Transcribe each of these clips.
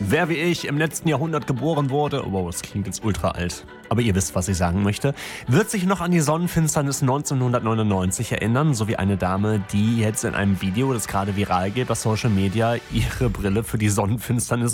Wer wie ich im letzten Jahrhundert geboren wurde, wow, das klingt jetzt ultra alt, aber ihr wisst, was ich sagen möchte, wird sich noch an die Sonnenfinsternis 1999 erinnern, so wie eine Dame, die jetzt in einem Video, das gerade viral geht, auf Social Media, ihre Brille für die Sonnenfinsternis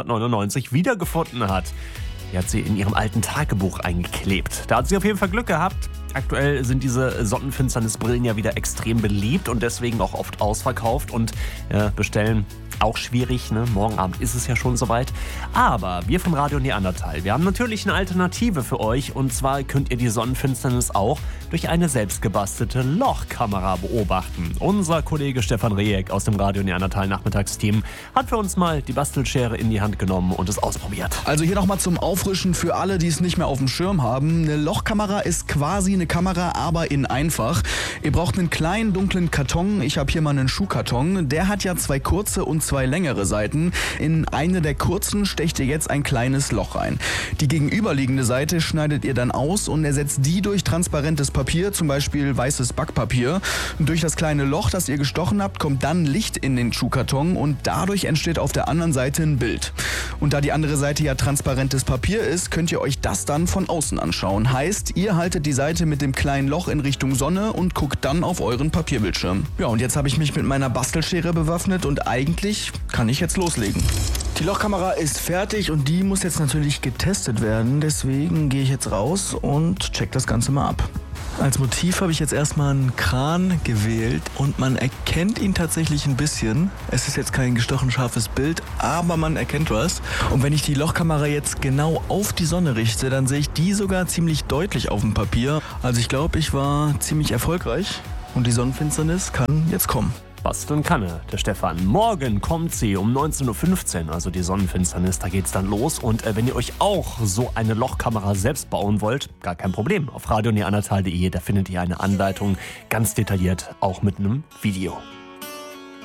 1999 wiedergefunden hat. Die hat sie in ihrem alten Tagebuch eingeklebt. Da hat sie auf jeden Fall Glück gehabt. Aktuell sind diese Sonnenfinsternisbrillen ja wieder extrem beliebt und deswegen auch oft ausverkauft und bestellen auch schwierig, ne? Morgen Abend ist es ja schon soweit. Aber wir von Radio Neandertal, wir haben natürlich eine Alternative für euch und zwar könnt ihr die Sonnenfinsternis auch durch eine selbstgebastelte Lochkamera beobachten. Unser Kollege Stefan Rehek aus dem Radio Neandertal Nachmittagsteam hat für uns mal die Bastelschere in die Hand genommen und es ausprobiert. Also hier nochmal zum Auffrischen für alle, die es nicht mehr auf dem Schirm haben. Eine Lochkamera ist quasi eine Kamera, aber in einfach. Ihr braucht einen kleinen dunklen Karton. Ich habe hier mal einen Schuhkarton. Der hat ja 2 kurze und 2 längere Seiten. In eine der kurzen stecht ihr jetzt ein kleines Loch rein. Die gegenüberliegende Seite schneidet ihr dann aus und ersetzt die durch transparentes Papier, zum Beispiel weißes Backpapier. Durch das kleine Loch, das ihr gestochen habt, kommt dann Licht in den Schuhkarton und dadurch entsteht auf der anderen Seite ein Bild. Und da die andere Seite ja transparentes Papier ist, könnt ihr euch das dann von außen anschauen. Heißt, ihr haltet die Seite mit dem kleinen Loch in Richtung Sonne und guckt dann auf euren Papierbildschirm. Ja, und jetzt habe ich mich mit meiner Bastelschere bewaffnet und eigentlich kann ich jetzt loslegen. Die Lochkamera ist fertig und die muss jetzt natürlich getestet werden. Deswegen gehe ich jetzt raus und check das Ganze mal ab. Als Motiv habe ich jetzt erstmal einen Kran gewählt und man erkennt ihn tatsächlich ein bisschen. Es ist jetzt kein gestochen scharfes Bild, aber man erkennt was. Und wenn ich die Lochkamera jetzt genau auf die Sonne richte, dann sehe ich die sogar ziemlich deutlich auf dem Papier. Also ich glaube, ich war ziemlich erfolgreich und die Sonnenfinsternis kann jetzt kommen. Basteln kann er, der Stefan. Morgen kommt sie um 19.15 Uhr, also die Sonnenfinsternis, da geht's dann los. Und wenn ihr euch auch so eine Lochkamera selbst bauen wollt, gar kein Problem. Auf radioneandertal.de, da findet ihr eine Anleitung, ganz detailliert, auch mit einem Video.